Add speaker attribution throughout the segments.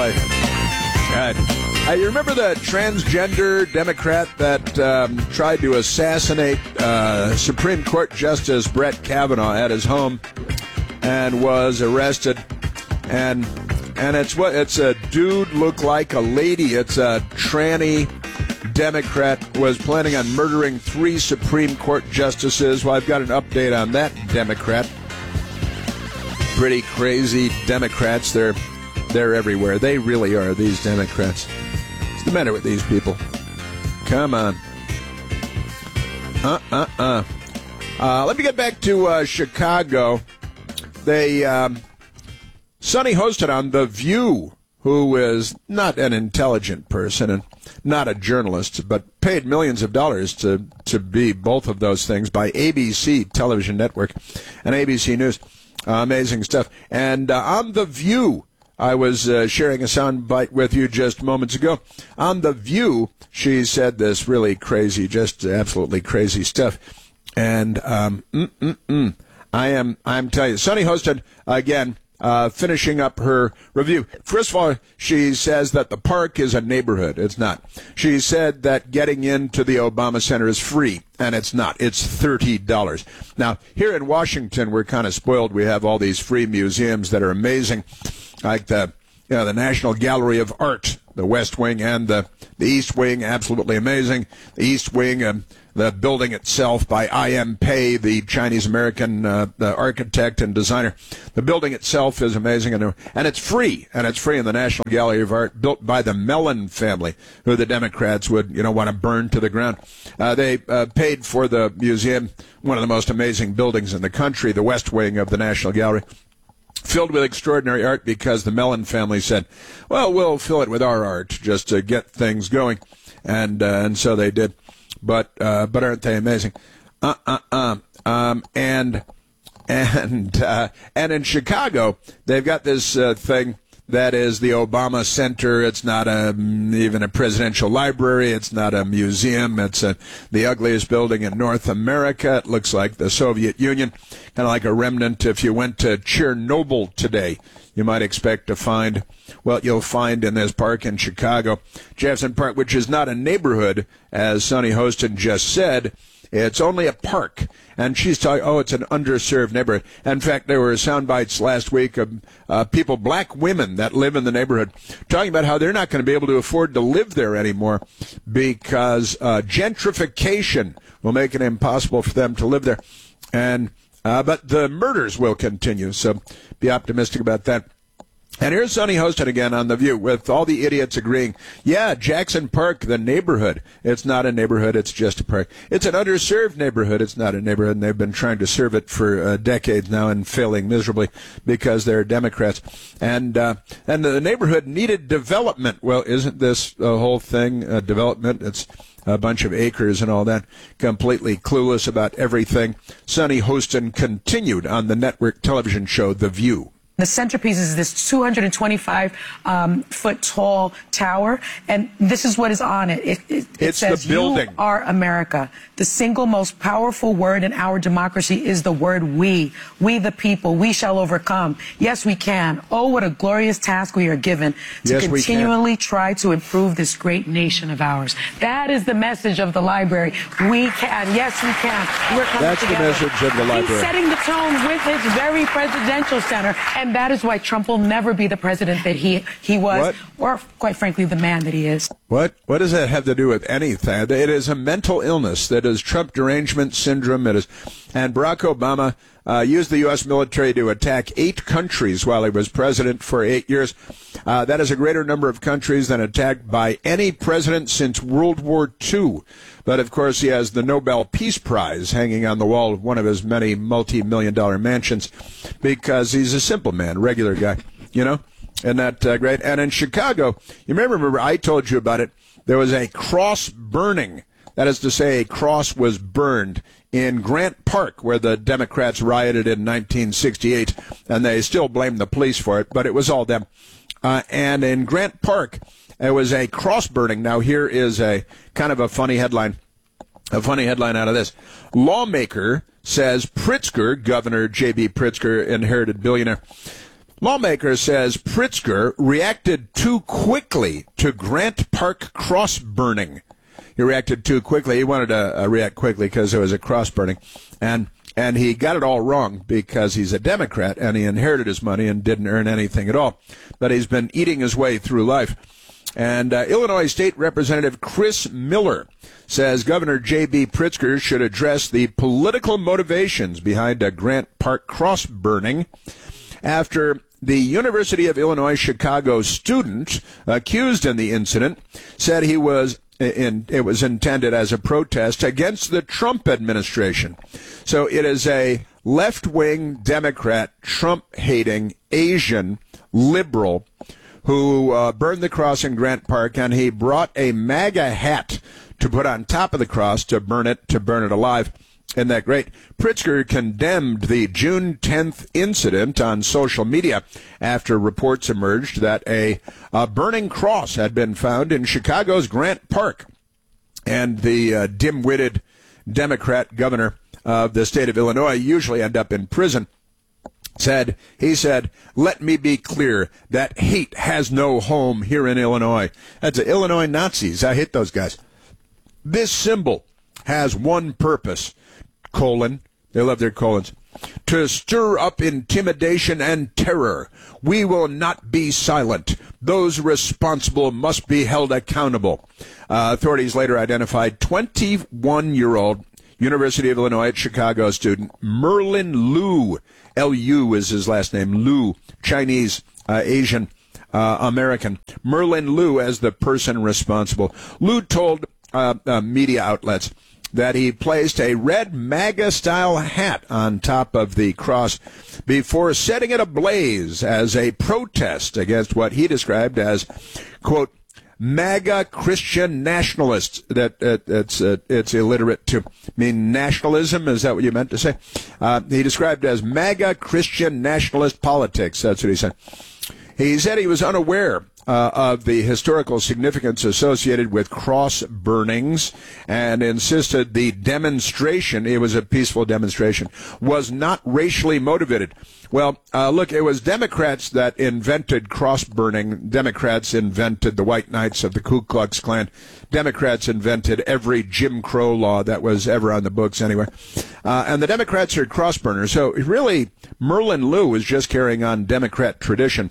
Speaker 1: boy. God. You remember the transgender Democrat that tried to assassinate Supreme Court Justice Brett Kavanaugh at his home and was arrested? And it's a dude look like a lady. It's a tranny Democrat was planning on murdering 3 Supreme Court justices. Well, I've got an update on that Democrat. Pretty crazy Democrats. They're everywhere. They really are, these Democrats. What's the matter with these people? Come on. Let me get back to Chicago. They Sonny hosted on The View, who is not an intelligent person and not a journalist, but paid millions of dollars to be both of those things by ABC Television Network and ABC News. Amazing stuff. And on The View, I was sharing a sound bite with you just moments ago. On The View, she said this really crazy, just absolutely crazy stuff. And I'm telling you, Sonny hosted again. Finishing up her review. First of all, she says that the park is a neighborhood. It's not. She said that getting into the Obama Center is free, and it's not. It's $30. Now, here in Washington, we're kind of spoiled. We have all these free museums that are amazing, like the National Gallery of Art, the West Wing and the East Wing, absolutely amazing. The East Wing, the building itself by I.M. Pei, the Chinese-American the architect and designer. The building itself is amazing, and it's free. And it's free in the National Gallery of Art, built by the Mellon family, who the Democrats would, want to burn to the ground. They paid for the museum, one of the most amazing buildings in the country, the West Wing of the National Gallery, filled with extraordinary art because the Mellon family said, well, we'll fill it with our art just to get things going. And so they did. But aren't they amazing? And in Chicago, they've got this thing that is the Obama Center. It's not even a presidential library. It's not a museum. It's the ugliest building in North America. It looks like the Soviet Union, kind of like a remnant. If you went to Chernobyl today, you might expect to find, well, you'll find in this park in Chicago, Jefferson Park, which is not a neighborhood, as Sonny Hostin just said. It's only a park. And she's talking, it's an underserved neighborhood. In fact, there were sound bites last week of people, black women that live in the neighborhood, talking about how they're not going to be able to afford to live there anymore because gentrification will make it impossible for them to live there. And but the murders will continue, so be optimistic about that. And here's Sonny Hostin again on The View with all the idiots agreeing, yeah, Jackson Park, the neighborhood. It's not a neighborhood, it's just a park. It's an underserved neighborhood, it's not a neighborhood, and they've been trying to serve it for decades now and failing miserably because they're Democrats. And the neighborhood needed development. Well, isn't this whole thing development? It's a bunch of acres and all that, completely clueless about everything. Sonny Hostin continued on the network television show The View.
Speaker 2: The centerpiece is this 225-foot tall tower, and this is what is on it. It says,
Speaker 1: the building.
Speaker 2: You are America. The single most powerful word in our democracy is the word we. We the people. We shall overcome. Yes, we can. Oh, what a glorious task we are given to continually try to improve this great nation of ours. That is the message of the library. We can. Yes, we can. We're coming
Speaker 1: together. That's the message of the library.
Speaker 2: He's setting the tone with his very presidential center, and that is why Trump will never be the president that he was, or quite frankly, the man that he is.
Speaker 1: What does that have to do with anything? It is a mental illness that is Trump derangement syndrome. It is, and Barack Obama used the U.S. military to attack 8 countries while he was president for 8 years. That is a greater number of countries than attacked by any president since World War II. But, of course, he has the Nobel Peace Prize hanging on the wall of one of his many multi-million-dollar mansions because he's a simple man, regular guy, Isn't that great? And in Chicago, you remember I told you about it, there was a cross burning. That is to say, a cross was burned in Grant Park, where the Democrats rioted in 1968, and they still blame the police for it, but it was all them. And in Grant Park, there was a cross burning. Now, here is a kind of a funny headline. A funny headline out of this. Lawmaker says Pritzker, Governor J.B. Pritzker, inherited billionaire, Lawmaker says Pritzker reacted too quickly to Grant Park cross burning. He reacted too quickly. He wanted to react quickly because there was a cross burning. And he got it all wrong because he's a Democrat and he inherited his money and didn't earn anything at all. But he's been eating his way through life. And Illinois State Representative Chris Miller says Governor J.B. Pritzker should address the political motivations behind a Grant Park cross burning after the University of Illinois Chicago student accused in the incident said it was intended as a protest against the Trump administration. So it is a left-wing Democrat, Trump-hating Asian liberal who burned the cross in Grant Park, and he brought a MAGA hat to put on top of the cross to burn it alive. Isn't that great? Pritzker condemned the June 10th incident on social media after reports emerged that a burning cross had been found in Chicago's Grant Park. And the dim-witted Democrat governor of the state of Illinois usually end up in prison. He said, let me be clear that hate has no home here in Illinois. That's the Illinois Nazis. I hate those guys. This symbol has one purpose, they love their colons, to stir up intimidation and terror. We will not be silent. Those responsible must be held accountable. Authorities later identified 21-year-old University of Illinois at Chicago student Merlin Liu. L-U is his last name, Liu, Chinese, Asian, American. Merlin Liu as the person responsible. Liu told media outlets that he placed a red MAGA-style hat on top of the cross before setting it ablaze as a protest against what he described as, quote, MAGA Christian nationalists. It's illiterate to mean nationalism. Is that what you meant to say? He described as MAGA Christian nationalist politics. That's what he said. He said he was unaware of the historical significance associated with cross burnings and insisted the demonstration, it was a peaceful demonstration, was not racially motivated. Well, look, it was Democrats that invented cross burning. Democrats invented the White Knights of the Ku Klux Klan. Democrats invented every Jim Crow law that was ever on the books anywhere. And the Democrats are cross burners. So really, Merlin Liu is just carrying on Democrat tradition.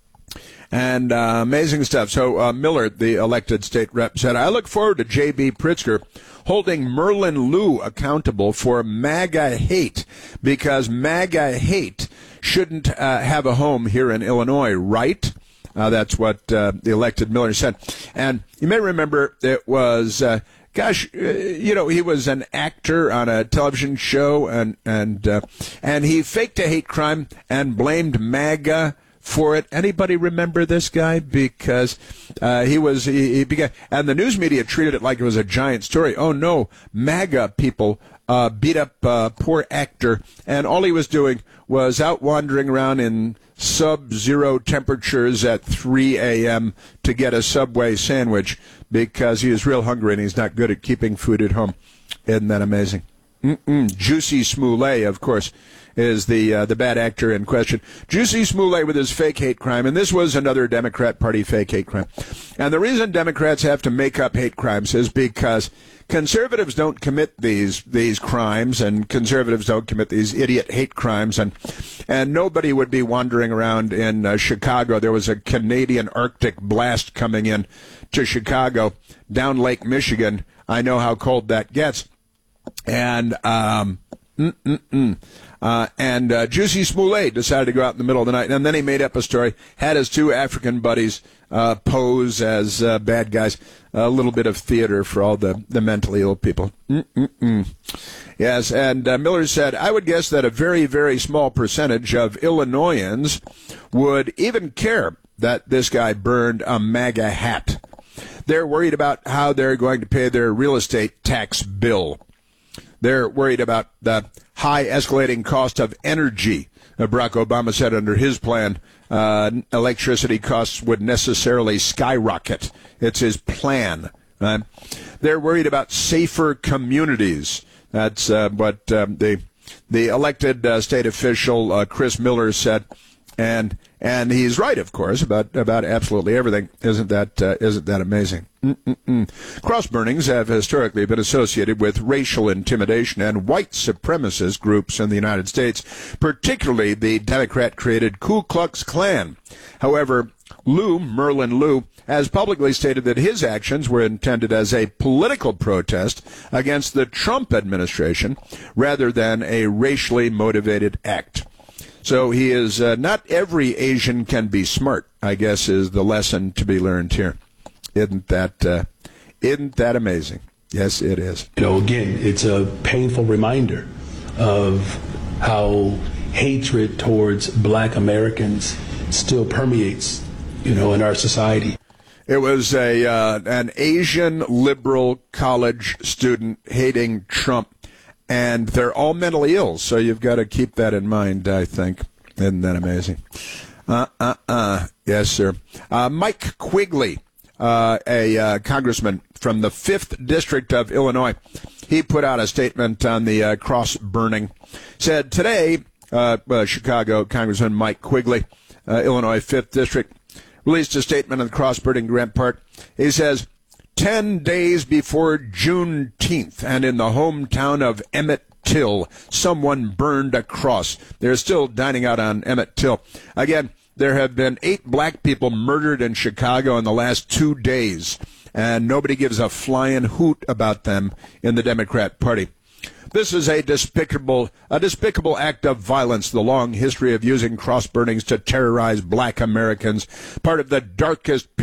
Speaker 1: And amazing stuff. So Miller, the elected state rep, said, I look forward to J.B. Pritzker holding Merlin Liu accountable for MAGA hate, because MAGA hate shouldn't have a home here in Illinois, right? That's what the elected Miller said. And you may remember it was... he was an actor on a television show, and he faked a hate crime and blamed MAGA for it. Anybody remember this guy? Because he began, and the news media treated it like it was a giant story. Oh no, MAGA people beat up a poor actor, and all he was doing was out wandering around in sub-zero temperatures at 3 a.m. to get a Subway sandwich because he was real hungry and he's not good at keeping food at home. Isn't that amazing? Jussie Smollett, of course, is the bad actor in question. Jussie Smollett with his fake hate crime, and this was another Democrat Party fake hate crime. And the reason Democrats have to make up hate crimes is because conservatives don't commit these crimes, and conservatives don't commit these idiot hate crimes, and nobody would be wandering around in Chicago. There was a Canadian Arctic blast coming in to Chicago down Lake Michigan. I know how cold that gets. And Jussie Smollett decided to go out in the middle of the night, and then he made up a story, had his two African buddies pose as bad guys. A little bit of theater for all the mentally ill people. Yes, and Miller said, I would guess that a very, very small percentage of Illinoisans would even care that this guy burned a MAGA hat. They're worried about how they're going to pay their real estate tax bill. They're worried about the high escalating cost of energy. Barack Obama said under his plan, electricity costs would necessarily skyrocket. It's his plan. They're worried about safer communities. That's what the elected state official Chris Miller said. And And he's right, of course, about absolutely everything. Isn't that amazing? Cross burnings have historically been associated with racial intimidation and white supremacist groups in the United States, particularly the Democrat-created Ku Klux Klan. However, Merlin Liu, has publicly stated that his actions were intended as a political protest against the Trump administration rather than a racially motivated act. So he is not every Asian can be smart, I guess, is the lesson to be learned here. Isn't that amazing? Yes, it is.
Speaker 3: Again, it's a painful reminder of how hatred towards black Americans still permeates, in our society.
Speaker 1: It was an Asian liberal college student hating Trump. And they're all mentally ill, so you've got to keep that in mind, I think. Isn't that amazing? Yes, sir. Mike Quigley, a congressman from the 5th District of Illinois, he put out a statement on the cross burning. Said today, Chicago Congressman Mike Quigley, Illinois 5th District, released a statement on the cross burning in Grant Park. He says, 10 days before Juneteenth, and in the hometown of Emmett Till, someone burned a cross. They're still dining out on Emmett Till. Again, there have been 8 black people murdered in Chicago in the last 2 days, and nobody gives a flying hoot about them in the Democrat Party. This is a despicable act of violence, the long history of using cross burnings to terrorize black Americans, part of the darkest